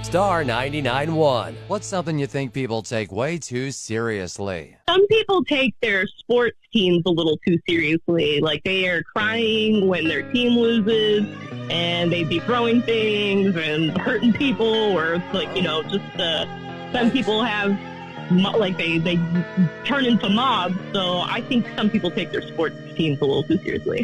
Star 99.1. What's something you think people take way too seriously? Some people take their sports teams a little too seriously. Like, they are crying when their team loses, and they'd be throwing things and hurting people, or some people have, they turn into mobs. So I think some people take their sports teams a little too seriously.